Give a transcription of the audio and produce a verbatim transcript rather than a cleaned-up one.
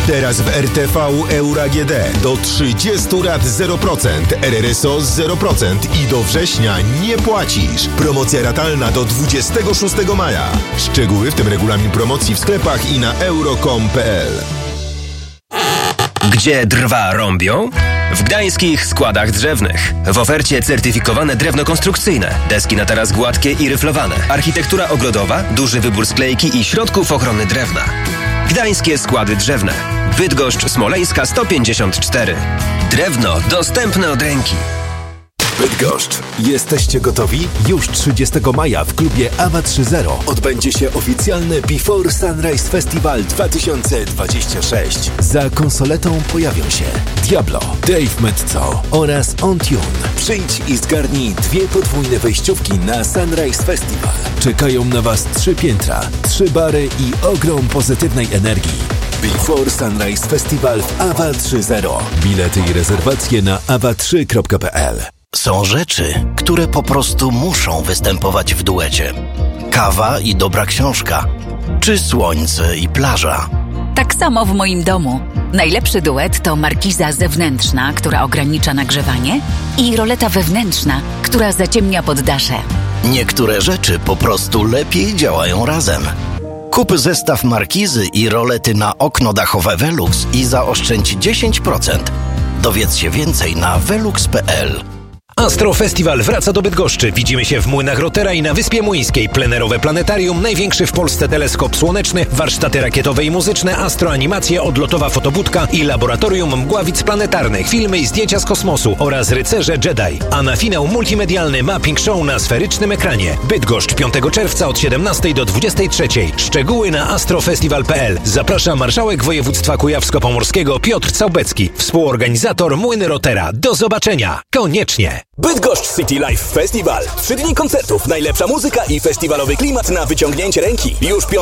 Teraz w R T V Euro A G D do trzydziestu lat zero procent, R R S O zero procent i do września nie płacisz. Promocja ratalna do dwudziestego szóstego maja. Szczegóły, w tym regulamin promocji w sklepach i na euro kropka com kropka p l. Gdzie drwa rąbią? W gdańskich składach drzewnych. W ofercie certyfikowane drewno konstrukcyjne, deski na taras gładkie i ryflowane, architektura ogrodowa, duży wybór sklejki i środków ochrony drewna. Gdańskie składy drzewne. Bydgoszcz Smoleńska sto pięćdziesiąt cztery. Drewno dostępne od ręki. Bydgoszcz. Jesteście gotowi? Już trzydziestego maja w klubie AWA trzy zero odbędzie się oficjalny Before Sunrise Festival dwa tysiące dwudziesty szósty. Za konsoletą pojawią się Diablo, Dave Metzo oraz On Tune. Przyjdź i zgarnij dwie podwójne wejściówki na Sunrise Festival. Czekają na Was trzy piętra, trzy bary i ogrom pozytywnej energii. Before Sunrise Festival w AWA trzy zero. Bilety i rezerwacje na awa trzy kropka p l. Są rzeczy, które po prostu muszą występować w duecie. Kawa i dobra książka, czy słońce i plaża. Tak samo w moim domu. Najlepszy duet to markiza zewnętrzna, która ogranicza nagrzewanie, i roleta wewnętrzna, która zaciemnia poddasze. Niektóre rzeczy po prostu lepiej działają razem. Kup zestaw markizy i rolety na okno dachowe Velux i zaoszczędź dziesięć procent. Dowiedz się więcej na velux kropka p l. Astro Festival wraca do Bydgoszczy. Widzimy się w Młynach Rotera i na Wyspie Młyńskiej. Plenerowe planetarium, największy w Polsce teleskop słoneczny, warsztaty rakietowe i muzyczne, astroanimacje, odlotowa fotobudka i laboratorium mgławic planetarnych, filmy i zdjęcia z kosmosu oraz rycerze Jedi. A na finał multimedialny mapping show na sferycznym ekranie. Bydgoszcz piątego czerwca od siedemnastej do dwudziestej trzeciej. Szczegóły na astrofestival kropka p l. Zaprasza marszałek województwa kujawsko-pomorskiego Piotr Całbecki, współorganizator Młyny Rotera. Do zobaczenia! Koniecznie! Bydgoszcz City Life Festival. Trzy dni koncertów, najlepsza muzyka i festiwalowy klimat na wyciągnięcie ręki. Już